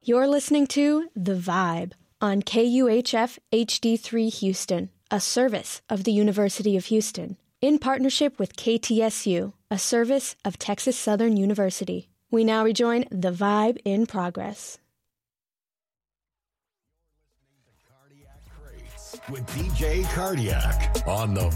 You're listening to The Vibe on KUHF HD3 Houston, a service of the University of Houston, in partnership with KTSU, a service of Texas Southern University. We now rejoin The Vibe in progress. With DJ Cardiac on the